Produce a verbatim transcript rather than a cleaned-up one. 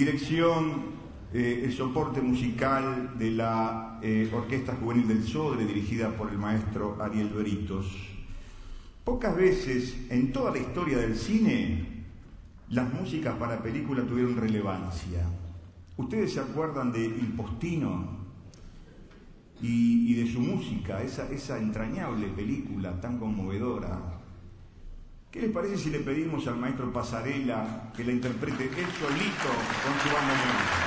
Dirección, eh, el soporte musical de la eh, Orquesta Juvenil del Sodre, dirigida por el maestro Ariel Britos. Pocas veces en toda la historia del cine las músicas para película tuvieron relevancia. ¿Ustedes se acuerdan de Il Postino y, y de su música, esa, esa entrañable película tan conmovedora? ¿Qué les parece si le pedimos al maestro Pasarela que la interprete él solito con su banda?